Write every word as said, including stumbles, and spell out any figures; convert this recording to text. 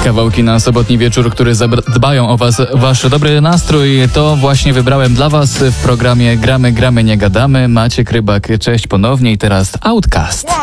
Kawałki na sobotni wieczór, które dbają o was, wasz dobry nastrój, to właśnie wybrałem dla was w programie Gramy, Gramy, Nie Gadamy. Maciek Rybak, cześć ponownie i teraz Outcast.